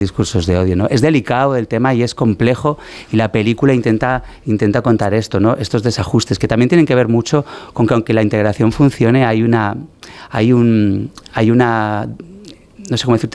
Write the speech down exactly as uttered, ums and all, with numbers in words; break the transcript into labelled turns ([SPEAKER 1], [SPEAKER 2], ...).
[SPEAKER 1] discursos de odio, ¿no? Es delicado el tema y es complejo, y la película intenta, intenta contar esto, ¿no? Estos desajustes, que también tienen que ver mucho con que aunque la integración funcione, hay una, hay un, hay una, no sé cómo decirte,